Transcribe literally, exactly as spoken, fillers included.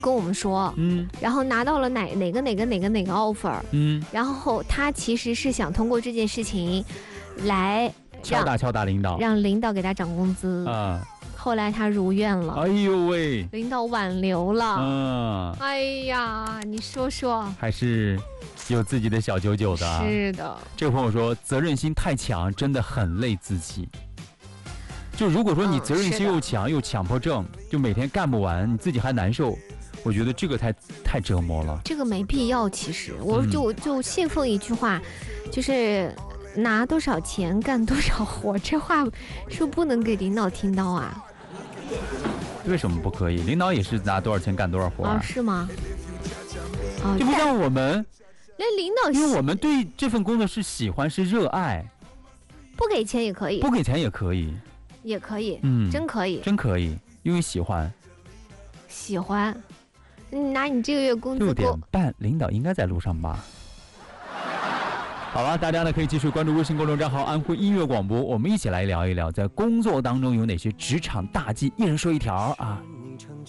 跟我们说， 嗯， 然后拿到了哪哪个哪个哪个哪个 offer， 嗯， 然后他其实是想通过这件事情来敲打敲打领导， 让领导给他涨工资啊。 后来他如愿了， 哎呦喂， 领导挽留了。 嗯， 哎呀，你说说， 还是有自己的小九九的。 是的， 这个朋友说，责任心太强，真的很累自己。就如果说你责任心又强、嗯、又强迫症，就每天干不完，你自己还难受，我觉得这个太太折磨了。 这个没必要，其实我就、嗯、就信奉一句话，就是拿多少钱干多少活，这话是不能给领导听到啊。 为什么不可以？领导也是拿多少钱干多少活啊？ 哦，是吗？哦， 就不像我们， 连领导， 因为我们对这份工作是喜欢是热爱， 不给钱也可以， 不给钱也可以， 也可以， 嗯， 真可以， 真可以，因为喜欢， 喜欢，你拿你这个月工资六点半，领导应该在路上吧？好了，大家呢可以继续关注微信公众账号安徽音乐广播，我们一起来聊一聊在工作当中有哪些职场大忌，一人说一条啊。